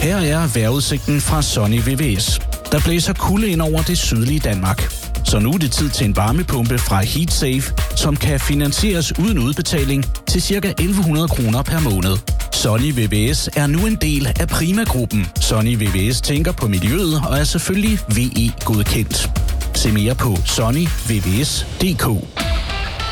Her er vejrudsigten fra Sunny VVS. Der blæser kulde ind over det sydlige Danmark. Så nu er det tid til en varmepumpe fra HeatSafe, som kan finansieres uden udbetaling til ca. 1.100 kroner per måned. Sunny VVS er nu en del af Prima-gruppen. Sunny VVS tænker på miljøet og er selvfølgelig VE-godkendt. Se mere på sunnyvvs.dk.